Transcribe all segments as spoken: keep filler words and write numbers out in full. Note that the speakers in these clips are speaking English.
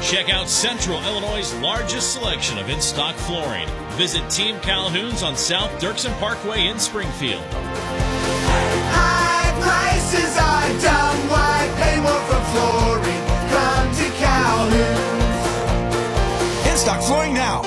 Check out Central Illinois' largest selection of in-stock flooring. Visit Team Calhoun's on South Dirksen Parkway in Springfield. High prices are dumb. Why pay more for flooring? Come to Calhoun's. In-stock flooring now.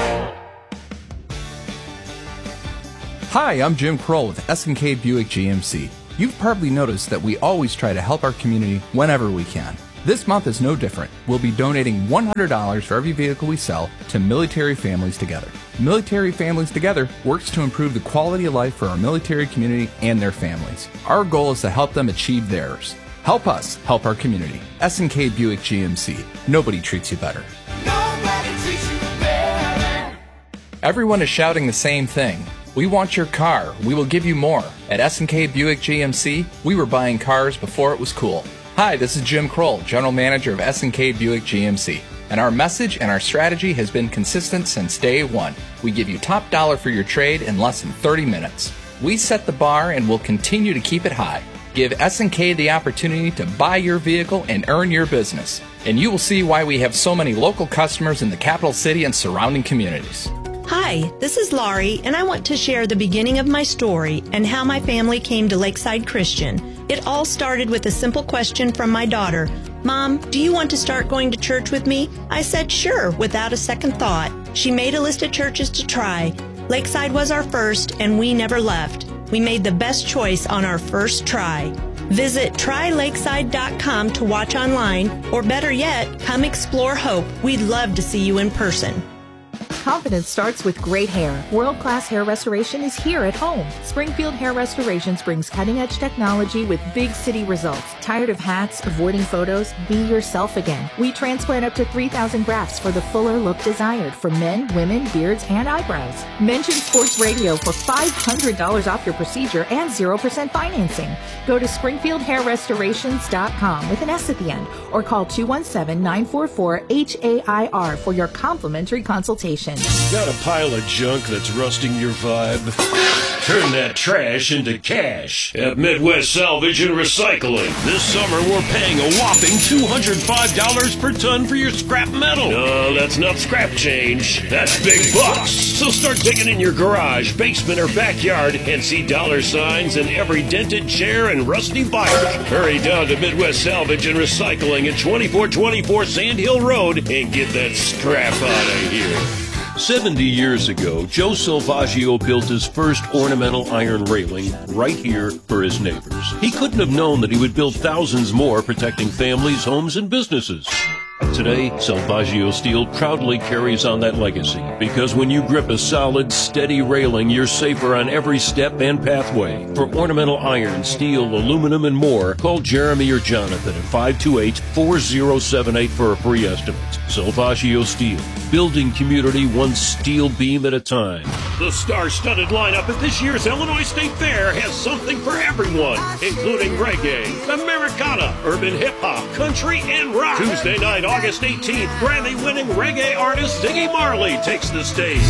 Hi, I'm Jim Kroll with S and K Buick G M C. You've probably noticed that we always try to help our community whenever we can. This month is no different. We'll be donating one hundred dollars for every vehicle we sell to Military Families Together. Military Families Together works to improve the quality of life for our military community and their families. Our goal is to help them achieve theirs. Help us help our community. S and K Buick G M C. Nobody treats you better. Nobody treats you better. Everyone is shouting the same thing. We want your car. We will give you more. At S and K Buick G M C, we were buying cars before it was cool. Hi, this is Jim Kroll, General Manager of S and K Buick G M C. And our message and our strategy has been consistent since day one. We give you top dollar for your trade in less than thirty minutes. We set the bar and will continue to keep it high. Give S and K the opportunity to buy your vehicle and earn your business. And you will see why we have so many local customers in the capital city and surrounding communities. Hi, this is Laurie, and I want to share the beginning of my story and how my family came to Lakeside Christian. It all started with a simple question from my daughter. Mom, do you want to start going to church with me? I said sure, without a second thought. She made a list of churches to try. Lakeside was our first, and we never left. We made the best choice on our first try. Visit try lakeside dot com to watch online, or better yet, come explore Hope. We'd love to see you in person. Confidence starts with great hair. World-class hair restoration is here at home. Springfield Hair Restorations brings cutting-edge technology with big city results. Tired of hats, avoiding photos? Be yourself again. We transplant up to three thousand grafts for the fuller look desired for men, women, beards, and eyebrows. Mention Sports Radio for five hundred dollars off your procedure and zero percent financing. Go to springfield hair restorations dot com with an S at the end, or call two one seven, nine four four, H A I R for your complimentary consultation. Got a pile of junk that's rusting your vibe? Turn that trash into cash at Midwest Salvage and Recycling. This summer, we're paying a whopping two hundred five dollars per ton for your scrap metal. No, that's not scrap change. That's big bucks. So start digging in your garage, basement, or backyard and see dollar signs in every dented chair and rusty bike. Hurry down to Midwest Salvage and Recycling at twenty-four twenty-four Sand Hill Road and get that scrap out of here. seventy years ago, Joe Salvaggio built his first ornamental iron railing right here for his neighbors. He couldn't have known that he would build thousands more protecting families, homes, and businesses. Today, Salvaggio Steel proudly carries on that legacy, because when you grip a solid, steady railing, you're safer on every step and pathway. For ornamental iron, steel, aluminum, and more, call Jeremy or Jonathan at five two eight, four zero seven eight for a free estimate. Salvaggio Steel, building community one steel beam at a time. The star-studded lineup at this year's Illinois State Fair has something for everyone, including reggae, Americana, urban hip-hop, country, and rock. Tuesday night, August eighteenth, Grammy-winning reggae artist Ziggy Marley takes the stage.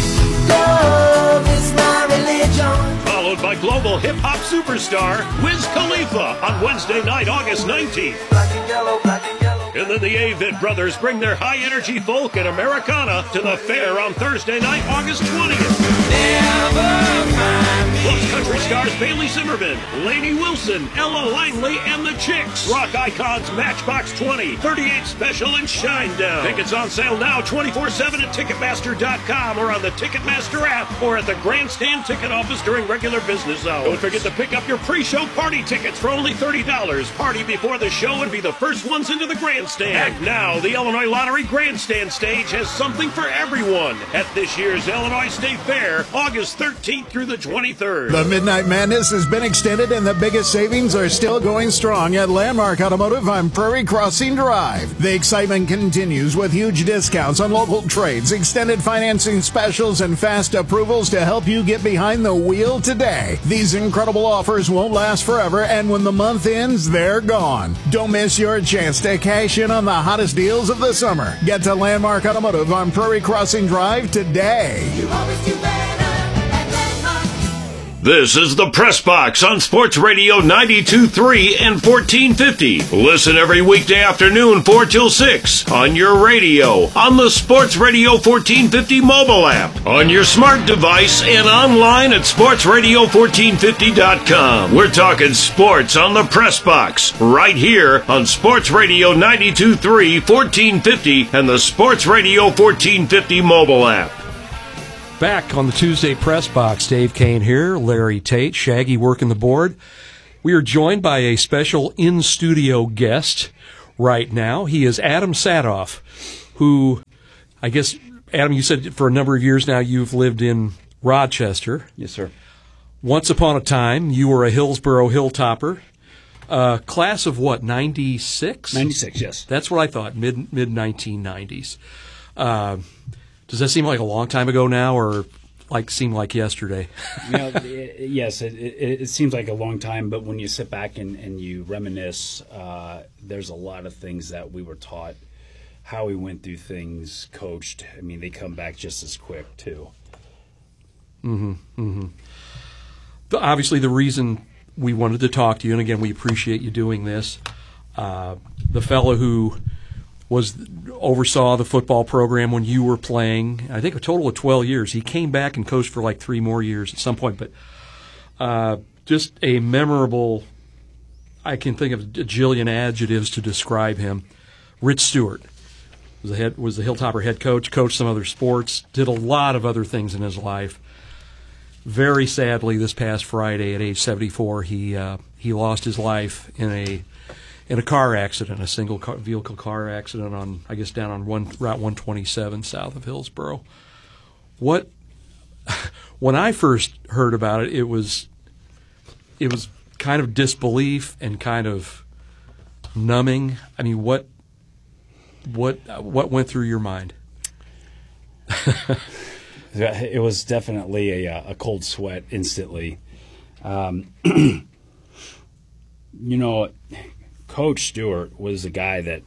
Love is my religion. Followed by global hip-hop superstar Wiz Khalifa on Wednesday night, August nineteenth. Black and yellow, black and yellow. And then the Avett Brothers bring their high-energy folk and Americana to the fair on Thursday night, August twentieth. Never mind me. Plus country stars Bailey Zimmerman, Lainey Wilson, Ella Langley, and the Chicks. Rock icons Matchbox twenty, thirty-eight Special, and Shinedown. Tickets on sale now twenty-four seven at Ticketmaster dot com or on the Ticketmaster app or at the Grandstand Ticket Office during regular business hours. Don't forget to pick up your pre-show party tickets for only thirty dollars. Party before the show and be the first ones into the grandstand. And now, the Illinois Lottery Grandstand Stage has something for everyone at this year's Illinois State Fair, August thirteenth through the twenty-third. The Midnight Madness has been extended and the biggest savings are still going strong at Landmark Automotive on Prairie Crossing Drive. The excitement continues with huge discounts on local trades, extended financing specials, and fast approvals to help you get behind the wheel today. These incredible offers won't last forever, and when the month ends, they're gone. Don't miss your chance to cash in on the hottest deals of the summer. Get to Landmark Automotive on Prairie Crossing Drive today. You always do better at Landmark. This is the Press Box on Sports Radio ninety-two point three and fourteen fifty. Listen every weekday afternoon four till six on your radio, on the Sports Radio fourteen fifty mobile app, on your smart device, and online at sports radio fourteen fifty dot com. We're talking sports on the Press Box right here on Sports Radio ninety-two point three, fourteen fifty, and the Sports Radio fourteen fifty mobile app. Back on the Tuesday Press Box, Dave Kane here, Larry Tate, Shaggy working the board. We are joined by a special in-studio guest right now. He is Adam Sadoff, who, I guess, Adam, you said for a number of years now you've lived in Rochester. Yes, sir. Once upon a time, you were a Hillsboro Hilltopper. Uh, class of what, ninety-six? ninety-six, yes. That's what I thought, mid, mid-nineteen nineties. Uh, Does that seem like a long time ago now, or like seem like yesterday? You know, it, yes, it, it, it seems like a long time, but when you sit back and, and you reminisce, uh, there's a lot of things that we were taught, how we went through things, coached. I mean, they come back just as quick, too. Mm-hmm, mm-hmm. But obviously, the reason we wanted to talk to you, and again, we appreciate you doing this, uh, the fellow who was oversaw the football program when you were playing, I think a total of twelve years. He came back and coached for like three more years at some point, but uh, just a memorable, I can think of a jillion adjectives to describe him. Rich Stewart was the, head, was the Hilltopper head coach, coached some other sports, did a lot of other things in his life. Very sadly, this past Friday at age seventy-four, he uh, he lost his life in a in a car accident, a single car, vehicle car accident on, I guess, down on one, Route one twenty-seven south of Hillsboro. What, when I first heard about it, it was, it was kind of disbelief and kind of numbing. I mean, what, what, what went through your mind? It was definitely a, a cold sweat instantly. Um, you know, Coach Stewart was a guy that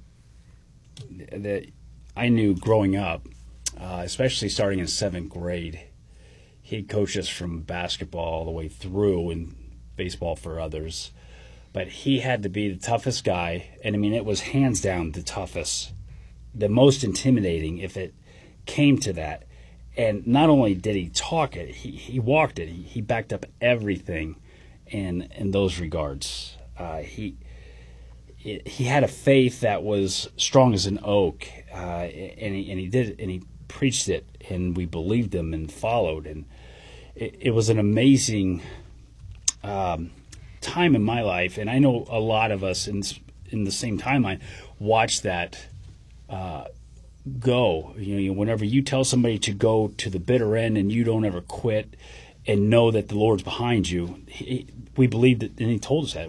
that I knew growing up, uh, especially starting in seventh grade. He coached us from basketball all the way through and baseball for others. But he had to be the toughest guy, and I mean, it was hands down the toughest, the most intimidating if it came to that. And not only did he talk it, he, he walked it. He, he backed up everything in in those regards. Uh, he it, he had a faith that was strong as an oak, uh, and he and he did and he preached it, and we believed him and followed. And it, it was an amazing um, time in my life, and I know a lot of us in in the same timeline watched that. Uh, Go, you know, whenever you tell somebody to go to the bitter end and you don't ever quit and know that the Lord's behind you, he, we believed it, and he told us that.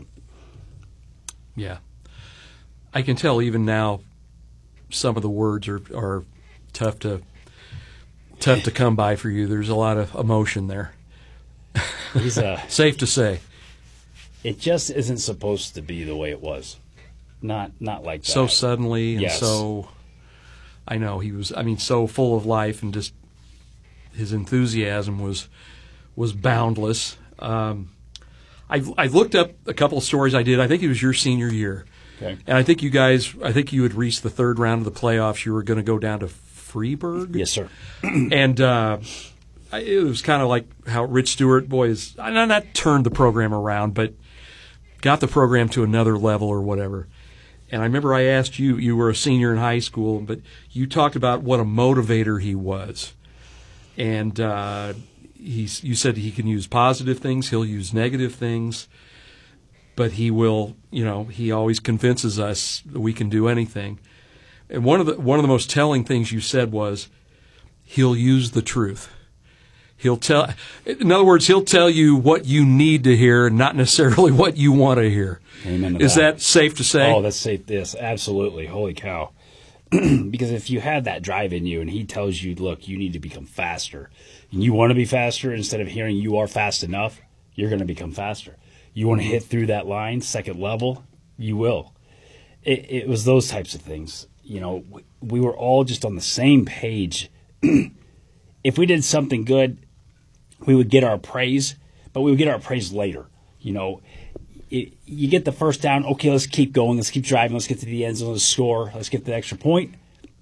Yeah. I can tell even now some of the words are, are tough to tough to come by for you. There's a lot of emotion there. He's a, Safe to say. It just isn't supposed to be the way it was. Not not like that. So suddenly and yes. so... I know he was, I mean, so full of life, and just his enthusiasm was was boundless. Um, I I looked up a couple of stories I did. I think it was your senior year. Okay. And I think you guys, I think you had reached the third round of the playoffs. You were going to go down to Freeburg? Yes, sir. And uh, it was kind of like how Rich Stewart, boys, not, not turned the program around, but got the program to another level or whatever. And I remember I asked you, you were a senior in high school, but you talked about what a motivator he was. And uh, he's, you said he can use positive things, he'll use negative things, but he will, you know, he always convinces us that we can do anything. And one of the one of the most telling things you said was, he'll use the truth. He'll tell, in other words, he'll tell you what you need to hear, not necessarily what you want to hear. Amen to Is that. that safe to say? Oh, that's safe. Yes, absolutely. Holy cow. Because if you have that drive in you and he tells you, look, you need to become faster, and you want to be faster, instead of hearing you are fast enough, you're going to become faster. You want to hit through that line, second level, you will. It, it was those types of things. You know, we, we were all just on the same page. If we did something good, we would get our praise, but we would get our praise later. You know, it, you get the first down. Okay, let's keep going. Let's keep driving. Let's get to the end zone. Let's score. Let's get the extra point.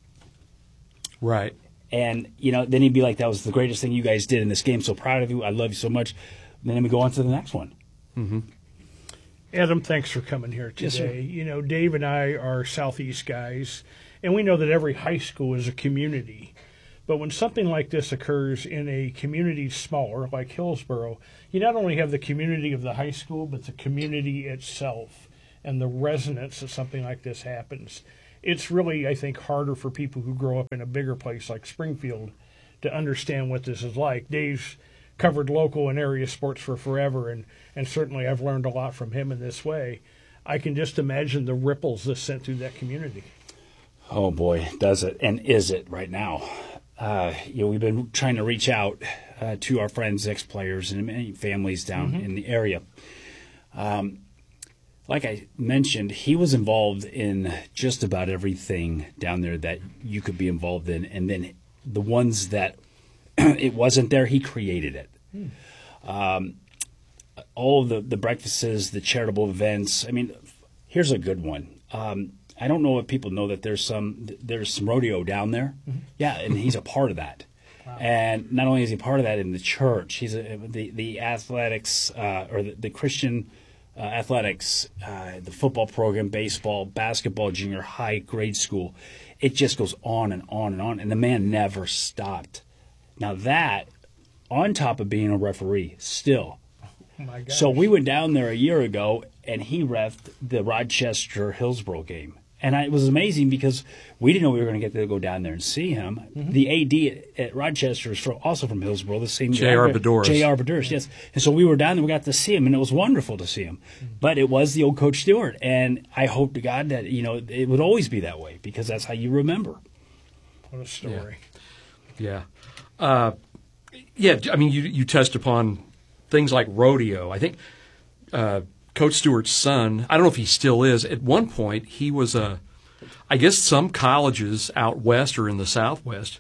Right. And, you know, then he'd be like, that was the greatest thing you guys did in this game. So proud of you. I love you so much. And then we go on to the next one. Mm-hmm. Adam, thanks for coming here today. Yes, sir. You know, Dave and I are Southeast guys, and we know that every high school is a community. But when something like this occurs in a community smaller, like Hillsboro, you not only have the community of the high school, but the community itself and the resonance that something like this happens. It's really, I think, harder for people who grow up in a bigger place like Springfield to understand what this is like. Dave's covered local and area sports for forever, and, and certainly I've learned a lot from him in this way. I can just imagine the ripples this sent through that community. Oh, boy, does it, and is it right now. Uh, you know, we've been trying to reach out uh, to our friends, ex-players, and many families down mm-hmm. in the area. Um, like I mentioned, he was involved in just about everything down there that you could be involved in, and then the ones that it wasn't there, he created it. Hmm. Um, all of the, the breakfasts, the charitable events. I mean, here's a good one. Um, I don't know if people know that there's some there's some rodeo down there. Mm-hmm. Yeah, and he's a part of that. Wow. And not only is he part of that in the church, he's a, the the athletics uh, or the, the Christian uh, athletics, uh, the football program, baseball, basketball, junior high, grade school. It just goes on and on and on, and the man never stopped. Now that, on top of being a referee, still. Oh my gosh. So we went down there a year ago, and he reffed the Rochester-Hillsboro game. And I, it was amazing because we didn't know we were going to get to go down there and see him. Mm-hmm. The A D at, at Rochester is from, also from Hillsboro, the same J R. Bedoris. J R. Bedoris, yes. And so we were down there, we got to see him, and it was wonderful to see him. Mm-hmm. But it was the old Coach Stewart, and I hope to God that, you know, it would always be that way because that's how you remember. What a story. Yeah. Yeah, uh, yeah I mean, you, you touched upon things like rodeo. I think uh, Coach Stewart's son, I don't know if he still is, at one point he was a, I guess some colleges out west or in the Southwest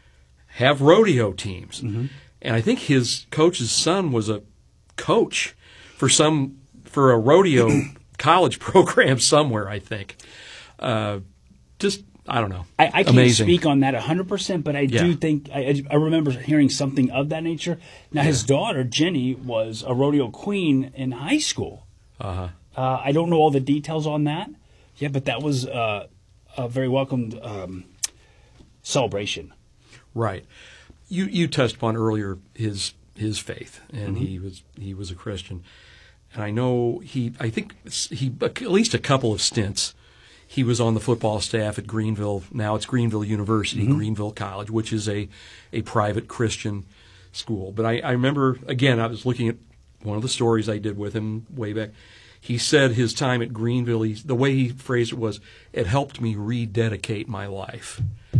have rodeo teams. Mm-hmm. And I think his coach's son was a coach for some, for a rodeo college program somewhere, I think. Uh, just, I don't know. I, I can't Amazing. speak on that one hundred percent, but I yeah. do think, I, I remember hearing something of that nature. Now, yeah. his daughter, Jenny, was a rodeo queen in high school. Uh-huh. Uh, I don't know all the details on that. Yeah, but that was uh, a very welcomed um, celebration. Right. You you touched upon earlier his his faith, and Mm-hmm. he was he was a Christian, and I know he I think he at least a couple of stints. He was on the football staff at Greenville. Now it's Greenville University, Mm-hmm. Greenville College, which is a a private Christian school. But I, I remember again, I was looking at one of the stories I did with him way back. He said his time at Greenville, he, the way he phrased it was, it helped me rededicate my life.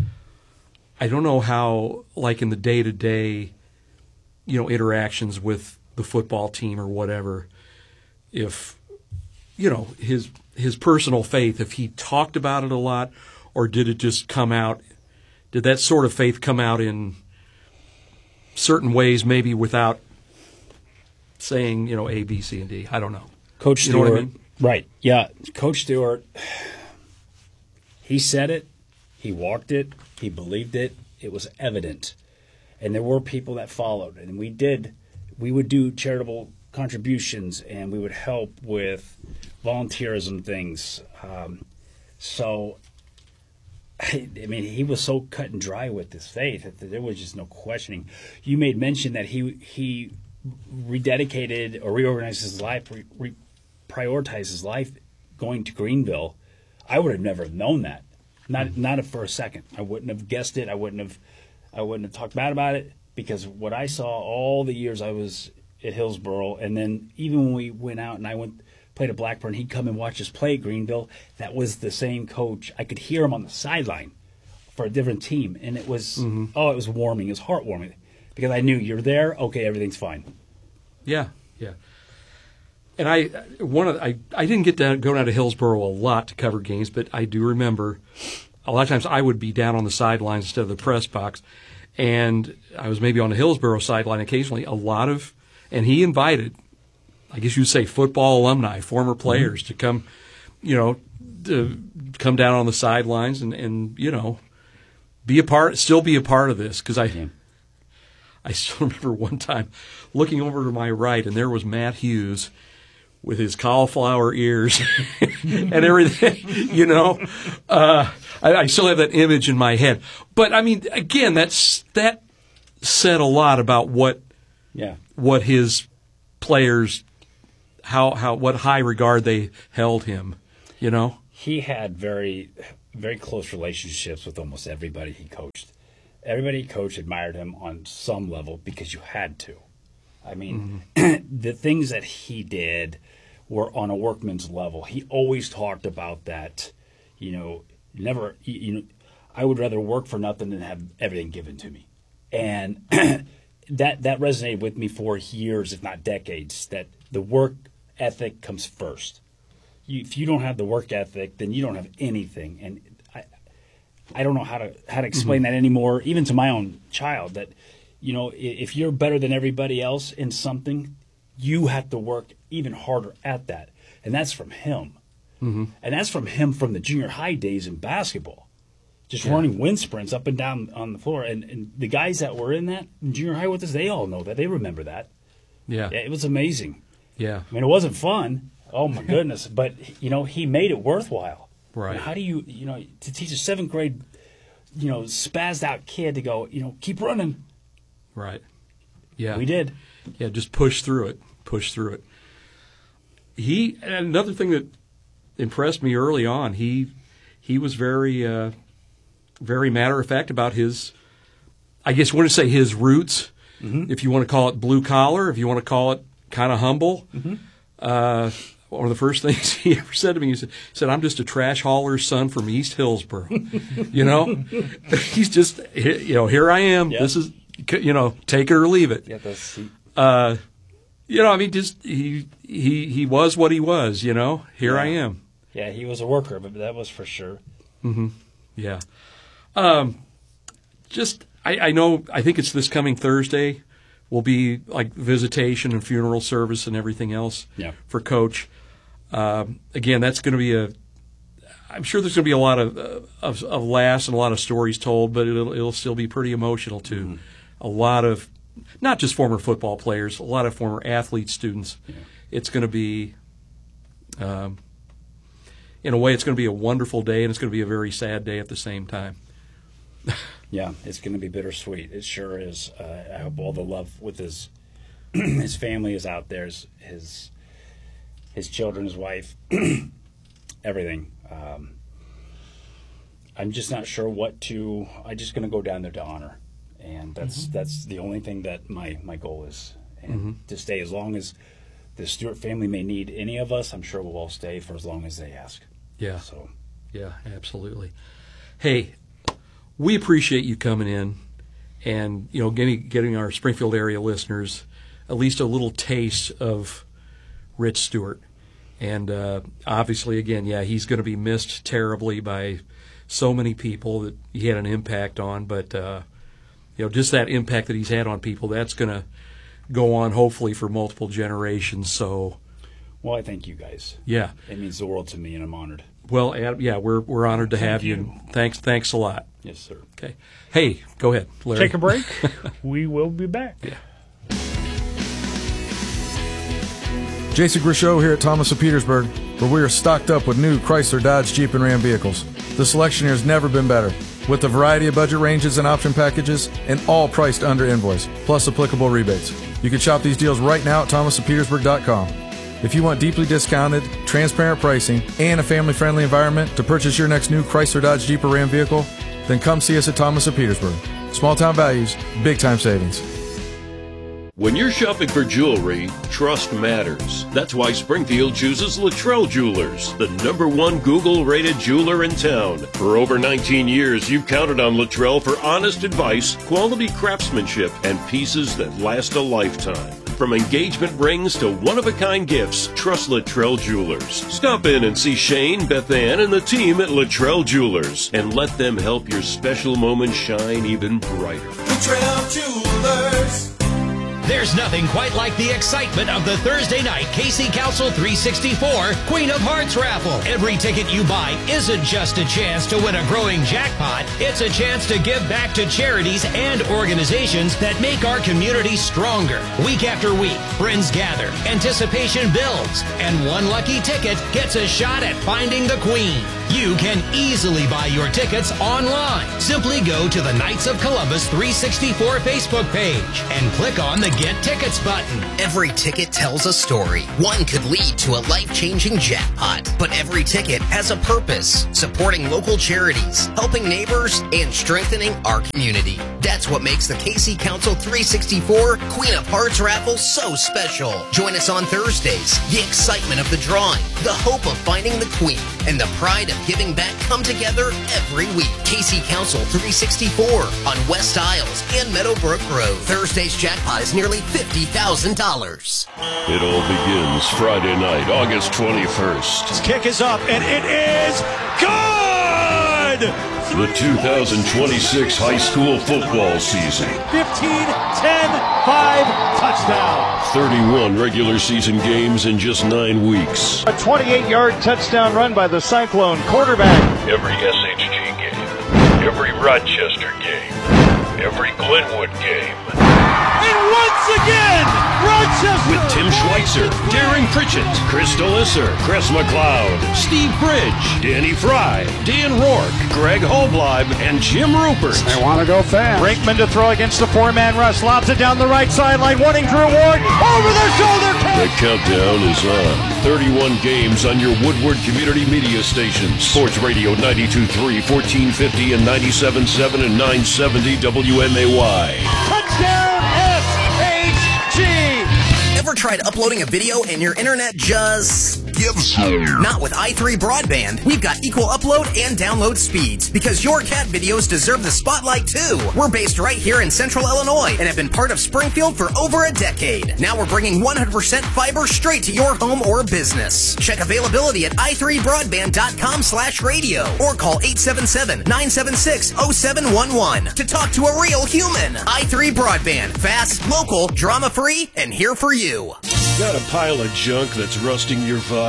I don't know how, like in the day-to-day, you know, interactions with the football team or whatever, if, you know, his his personal faith, if he talked about it a lot, or did it just come out, did that sort of faith come out in certain ways, maybe without saying, you know, A, B, C, and D? I don't know. Coach You know Stewart, what I mean? right? Yeah, Coach Stewart. He said it, he walked it, he believed it. It was evident, and there were people that followed. And we did, we would do charitable contributions, and we would help with volunteerism things. Um, so, I, I mean, he was so cut and dry with his faith that there was just no questioning. You made mention that he he rededicated or reorganized his life, re, re, prioritized his life going to Greenville. I would have never known that. Not mm-hmm. not for a second. I wouldn't have guessed it. I wouldn't have I wouldn't have talked bad about it, because what I saw all the years I was at Hillsboro, and then even when we went out and I went played at Blackburn, he'd come and watch us play at Greenville. That was the same coach. I could hear him on the sideline for a different team, and it was mm-hmm. oh, it was warming. It was heartwarming, because I knew you're there. Okay, everything's fine. Yeah, yeah. And I one of I I didn't get to go down to Hillsboro a lot to cover games, but I do remember a lot of times I would be down on the sidelines instead of the press box, and I was maybe on the Hillsboro sideline occasionally. A lot of and he invited, I guess you'd say, football alumni, former players, mm-hmm. to come, you know, to come down on the sidelines and, and you know, be a part, still be a part of this. Because I, yeah. I still remember one time looking over to my right, and there was Matt Hughes with his cauliflower ears and everything, you know. Uh, I, I still have that image in my head. But, I mean, again, that's that said a lot about what yeah. what his players, how how what high regard they held him, you know. He had very, very close relationships with almost everybody he coached. Everybody he coached admired him on some level because you had to. I mean, mm-hmm. the things that he did were on a workman's level. He always talked about that, you know, never, you know, I would rather work for nothing than have everything given to me. And that that resonated with me for years, if not decades, that the work ethic comes first. You, if you don't have the work ethic, then you don't have anything. And I I don't know how to how to explain mm-hmm. that anymore, even to my own child, that, you know, if you're better than everybody else in something, you have to work even harder at that. And that's from him. Mm-hmm. And that's from him from the junior high days in basketball. Just yeah. running wind sprints up and down on the floor. And, and the guys that were in that in junior high with us, they all know that. They remember that. Yeah. yeah it was amazing. Yeah. I mean, it wasn't fun. Oh, my goodness. But, you know, he made it worthwhile. Right. And how do you, you know, to teach a seventh grade, you know, spazzed out kid to go, you know, keep running. Right. Yeah. We did. Yeah, just push through it. Push through it. He, and another thing that impressed me early on, he he was very, uh, very matter of fact about his, I guess you want to say his roots, mm-hmm. if you want to call it blue collar, if you want to call it kind of humble. Mm-hmm. Uh, one of the first things he ever said to me, he said, he said I'm just a trash hauler's son from East Hillsboro. You know, he's just, you know, here I am. Yep. This is, you know, take it or leave it. Yeah, that's, uh, you know, I mean, just he he he was what he was. You know, here yeah. I am. Yeah, he was a worker, but that was for sure. Mm-hmm. Yeah. Um, just I, I know. I think it's this coming Thursday. Will be like visitation and funeral service and everything else. Yeah. For Coach. Um, again, that's going to be a. I'm sure there's going to be a lot of, uh, of of laughs and a lot of stories told, but it'll it'll still be pretty emotional too. Mm-hmm. A lot of. Not just former football players, a lot of former athletes, students. Yeah. It's going to be, um, in a way, it's going to be a wonderful day, and it's going to be a very sad day at the same time. Yeah, it's going to be bittersweet. It sure is. Uh, I hope all the love with his his family is out there, his his, his children, his wife, everything. Um, I'm just not sure what to. I'm just going to go down there to honor. And that's mm-hmm. that's the only thing that my, my goal is. And mm-hmm. to stay as long as the Stewart family may need any of us, I'm sure we'll all stay for as long as they ask. Yeah. So, yeah, absolutely. Hey, we appreciate you coming in and, you know, getting, getting our Springfield area listeners at least a little taste of Rich Stewart. And uh, obviously, again, yeah, he's going to be missed terribly by so many people that he had an impact on, but uh, you know, just that impact that he's had on people, that's going to go on hopefully for multiple generations. So, well, I thank you guys. Yeah, it means the world to me, and I'm honored. Well, Adam, yeah, we're we're honored to have you. you. Thanks, thanks a lot. Yes, sir. Okay. Hey, go ahead, Larry. Take a break. We will be back. Yeah. Jason Grishow here at Thomas of Petersburg, where we are stocked up with new Chrysler, Dodge, Jeep, and Ram vehicles. The selection here has never been better, with a variety of budget ranges and option packages, and all priced under invoice, plus applicable rebates. You can shop these deals right now at thomas of petersburg dot com. If you want deeply discounted, transparent pricing, and a family-friendly environment to purchase your next new Chrysler, Dodge, Jeep, or Ram vehicle, then come see us at Thomas of Petersburg. Small-town values, big-time savings. When you're shopping for jewelry, trust matters. That's why Springfield chooses Luttrell Jewelers, the number one Google-rated jeweler in town. For over nineteen years, you've counted on Luttrell for honest advice, quality craftsmanship, and pieces that last a lifetime. From engagement rings to one-of-a-kind gifts, trust Luttrell Jewelers. Stop in and see Shane, Beth Ann, and the team at Luttrell Jewelers, and let them help your special moments shine even brighter. Luttrell Jewelers. There's nothing quite like the excitement of the Thursday night K C Council three sixty-four Queen of Hearts raffle. Every ticket you buy isn't just a chance to win a growing jackpot. It's a chance to give back to charities and organizations that make our community stronger. Week after week, friends gather, anticipation builds, and one lucky ticket gets a shot at finding the Queen. You can easily buy your tickets online. Simply go to the Knights of Columbus three sixty-four Facebook page and click on the Get Tickets button. Every ticket tells a story. One could lead to a life-changing jackpot. But every ticket has a purpose. Supporting local charities, helping neighbors, and strengthening our community. That's what makes the K C Council three sixty-four Queen of Hearts raffle so special. Join us on Thursdays. The excitement of the drawing, the hope of finding the Queen, and the pride of giving back come together every week. K C Council three sixty-four on West Isles and Meadowbrook Road. Thursday's jackpot is nearly fifty thousand dollars. It all begins Friday night, August twenty-first. His kick is up, and it is good! The two thousand twenty-six high school football season. fifteen, ten, five, touchdown. thirty-one regular season games in just nine weeks. A twenty-eight-yard touchdown run by the Cyclone quarterback. Every S H G game, every Rochester game, every Glenwood game. And once again, Rochester! With Tim Schweitzer, Darren Pritchett, Chris Delisser, Chris McLeod, Steve Bridge, Danny Fry, Dan Rourke, Greg Holbleib, and Jim Rupert. They want to go fast. Brinkman to throw against the four-man rush. Lobs it down the right sideline. Wanting Drew Ward over the shoulder. The countdown is on. thirty-one games on your Woodward Community Media stations. Sports Radio ninety-two point three, fourteen fifty, and ninety-seven point seven and nine seventy W M A Y. Touchdown S H G! Ever tried uploading a video and your internet just gives up? Not with i three Broadband. We've got equal upload and download speeds because your cat videos deserve the spotlight too. We're based right here in Central Illinois and have been part of Springfield for over a decade. Now we're bringing one hundred percent fiber straight to your home or business. Check availability at i three broadband dot com slash radio or call eight seven seven, nine seven six, zero seven one one to talk to a real human. i three Broadband. Fast, local, drama-free, and here for you. Got a pile of junk that's rusting your vibe?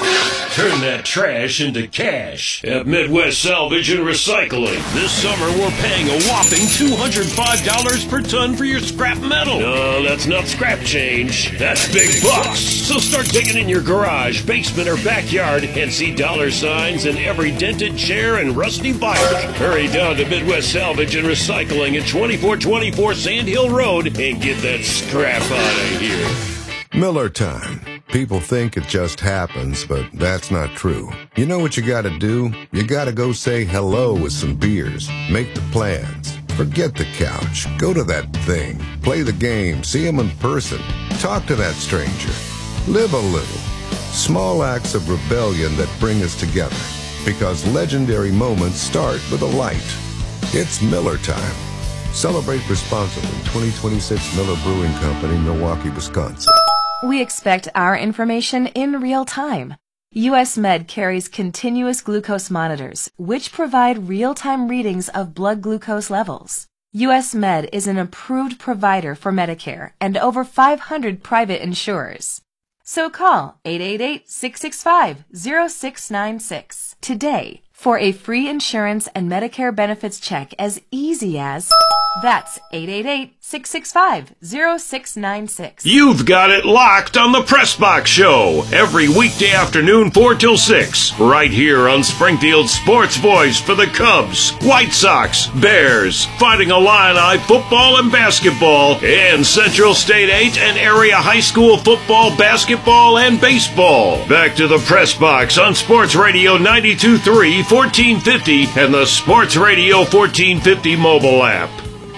Turn that trash into cash at Midwest Salvage and Recycling. This summer, we're paying a whopping two hundred five dollars per ton for your scrap metal. No, that's not scrap change. That's big bucks. So start digging in your garage, basement, or backyard and see dollar signs in every dented chair and rusty bike. Hurry down to Midwest Salvage and Recycling at twenty-four twenty-four Sand Hill Road and get that scrap out of here. Miller time. People think it just happens, but that's not true. You know what you gotta do? You gotta go say hello with some beers. Make the plans. Forget the couch. Go to that thing. Play the game. See him in person. Talk to that stranger. Live a little. Small acts of rebellion that bring us together. Because legendary moments start with a light. It's Miller time. Celebrate responsibly. twenty twenty-six Miller Brewing Company, Milwaukee, Wisconsin. We expect our information in real time. U S Med carries continuous glucose monitors, which provide real-time readings of blood glucose levels. U S Med is an approved provider for Medicare and over five hundred private insurers. So call eight eight eight, six six five, zero six nine six today for a free insurance and Medicare benefits check as easy as... That's eight eight eight, six six five, zero six nine six. You've got it locked on the Press Box Show every weekday afternoon, four till six, right here on Springfield's sports voice for the Cubs, White Sox, Bears, Fighting Illini football and basketball, and Central State eight and area high school football, basketball, and baseball. Back to the Press Box on Sports Radio ninety-two point three, fourteen fifty, and the Sports Radio fourteen fifty mobile app.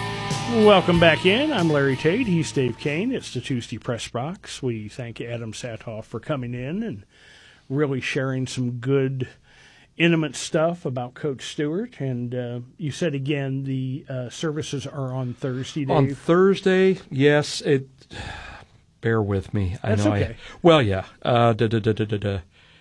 Welcome back in. I'm Larry Tate. He's Dave Kane. It's the Tuesday Press Box. We thank Adam Satoff for coming in and really sharing some good, intimate stuff about Coach Stewart. And uh, you said again the uh, services are on Thursday, Dave? On Thursday, yes. It. Bear with me. I That's know. okay. I, well, yeah. Uh, da, da, da, da, da, da.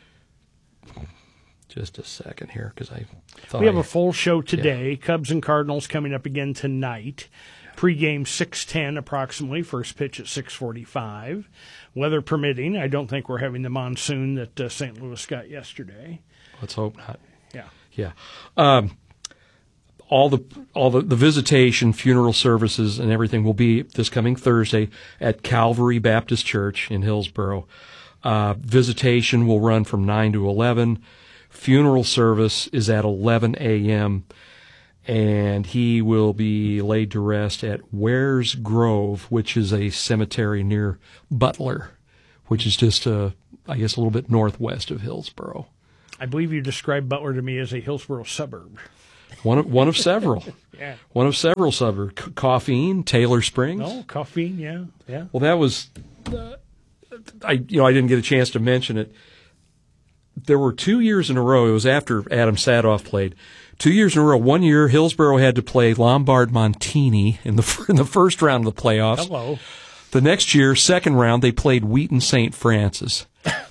Just a second here, because I thought we have I, a full show today. Yeah. Cubs and Cardinals coming up again tonight. Pre-game six ten approximately, first pitch at six forty-five. Weather permitting, I don't think we're having the monsoon that uh, Saint Louis got yesterday. Let's hope not. Yeah. Yeah. Um, all the all the, the visitation, funeral services, and everything will be this coming Thursday at Calvary Baptist Church in Hillsboro. Uh, visitation will run from nine to eleven. Funeral service is at eleven a.m., and he will be laid to rest at Wares Grove, which is a cemetery near Butler, which is just, uh, I guess, a little bit northwest of Hillsboro. I believe you described Butler to me as a Hillsboro suburb. One of one of several. Yeah. One of several suburbs. C- Coffeen, Taylor Springs. Oh, Coffeen, yeah, yeah. Well, that was, uh, I you know, I didn't get a chance to mention it. There were two years in a row. It was after Adam Sadoff played. Two years in a row. One year, Hillsboro had to play Lombard Montini in the in the first round of the playoffs. Hello. The next year, second round, they played Wheaton Saint Francis.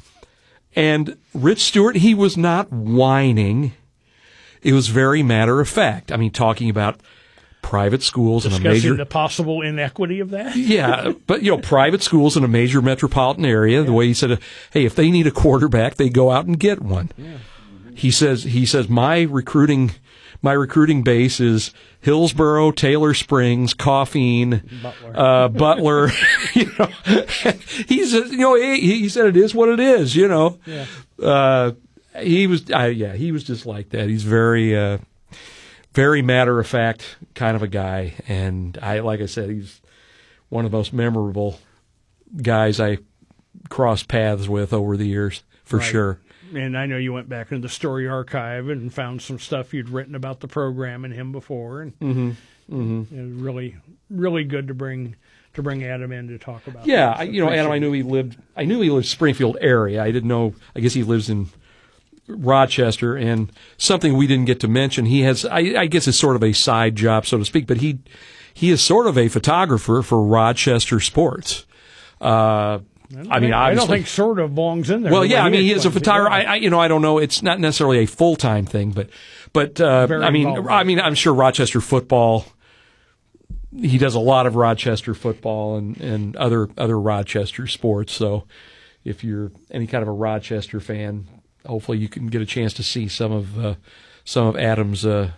And Rich Stewart, he was not whining. It was very matter of fact. I mean, talking about private schools in a major... Discussing the possible inequity of that? Yeah, but, you know, private schools in a major metropolitan area, the way he said, hey, if they need a quarterback, they go out and get one. Yeah. He says, he says, my recruiting, my recruiting base is Hillsboro, Taylor Springs, Coffeen, Butler. Uh, Butler. You know, he says, you know, he, he said it is what it is. You know, yeah. uh, he was, uh, yeah, he was just like that. He's very, uh, very matter of fact kind of a guy, and I, like I said, he's one of the most memorable guys I crossed paths with over the years, for Right. sure. And I know you went back into the story archive and found some stuff you'd written about the program and him before, and Mm-hmm. Mm-hmm. it was really, really good to bring to bring Adam in to talk about. Yeah, that. I, So you know, Adam, I appreciate knew he lived. I knew he lived Springfield area. I didn't know. I guess he lives in Rochester, and something we didn't get to mention. He has. I, I guess it's sort of a side job, so to speak. But he he is sort of a photographer for Rochester sports. Uh, I mean, obviously, I don't think sort of belongs in there. Well, yeah, I mean, he is is a photographer. I, I, you know, I don't know. It's not necessarily a full time thing, but, but uh, Very I mean, involved. I mean, I'm sure Rochester football. He does a lot of Rochester football and, and other other Rochester sports. So, if you're any kind of a Rochester fan, hopefully you can get a chance to see some of uh, some of Adam's uh,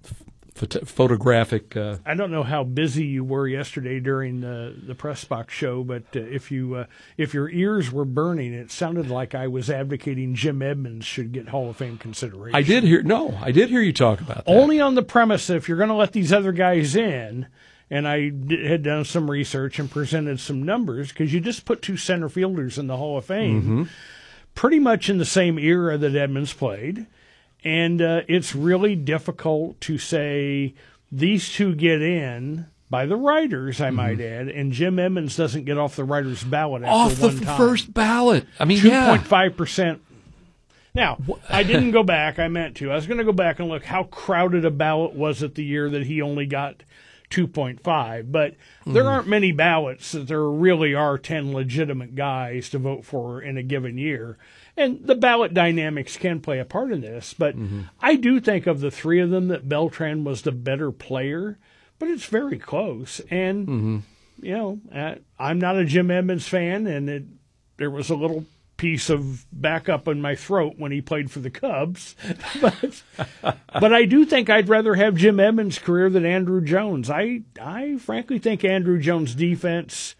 phot- photographic. Uh, I don't know how busy you were yesterday during the the press box show, but uh, if you uh, if your ears were burning, it sounded like I was advocating Jim Edmonds should get Hall of Fame consideration. I did hear no, I did hear you talk about that. Only on the premise that if you're going to let these other guys in, and I d- had done some research and presented some numbers, because you just put two center fielders in the Hall of Fame, Mm-hmm. pretty much in the same era that Edmonds played. And uh, it's really difficult to say these two get in by the writers, I might add, and Jim Edmonds doesn't get off the writers' ballot after Off the one time. first ballot. I mean, two yeah. point five percent. Now, I didn't go back. I meant to. I was going to go back and look how crowded a ballot was it the year that he only got two point five. But there aren't many ballots that there really are ten legitimate guys to vote for in a given year. And the ballot dynamics can play a part in this. But I do think of the three of them that Beltran was the better player. But it's very close. And, Mm-hmm. you know, uh, I'm not a Jim Edmonds fan, and it, there was a little piece of backup in my throat when he played for the Cubs. but, but I do think I'd rather have Jim Edmonds' career than Andrew Jones. I, I frankly think Andrew Jones' defense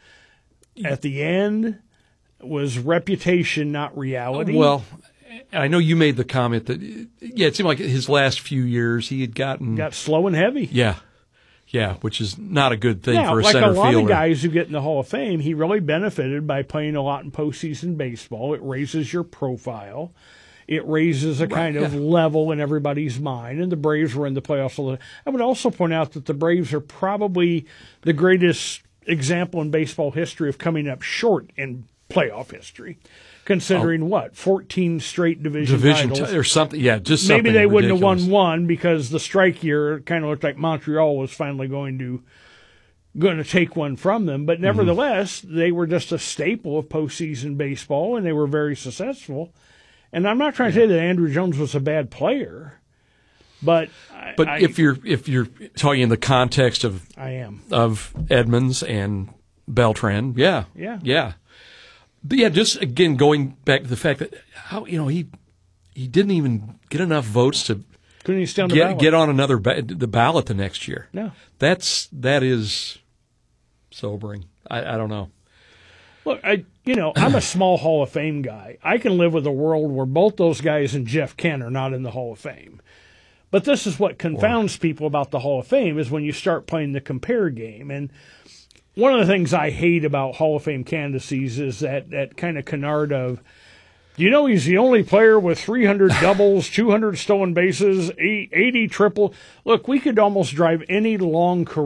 at the end was reputation, not reality. Well, I know you made the comment that, yeah, it seemed like his last few years he had gotten... Got slow and heavy. Yeah. Yeah, which is not a good thing Now, for a like center a lot fielder. of guys who get in the Hall of Fame, he really benefited by playing a lot in postseason baseball. It raises your profile. It raises a kind Right, of yeah. level in everybody's mind, and the Braves were in the playoffs. a little- I would also point out that the Braves are probably the greatest example in baseball history of coming up short in playoff history, considering what, fourteen straight division, Division titles. ti- or something, yeah, just Maybe something they wouldn't ridiculous. have won one because the strike year it kind of looked like Montreal was finally going to going to take one from them. But nevertheless, they were just a staple of postseason baseball, and they were very successful. And I'm not trying to say that Andrew Jones was a bad player, But I, but I, if you're if you're talking in the context of I am of Edmonds and Beltran, yeah, Yeah. yeah, but yeah. Just again going back to the fact that how you know he he didn't even get enough votes to couldn't he stay on the get ballot? get on another ba- the ballot the next year. No, that's that is sobering. I, I don't know. Look, I you know I'm a small Hall of Fame guy. I can live with a world where both those guys and Jeff Kent are not in the Hall of Fame. But this is what confounds people about the Hall of Fame is when you start playing the compare game. And one of the things I hate about Hall of Fame candidacies is that, that kind of canard of, do you know he's the only player with three hundred doubles, two hundred stolen bases, eighty triple? Look, we could almost drive any long career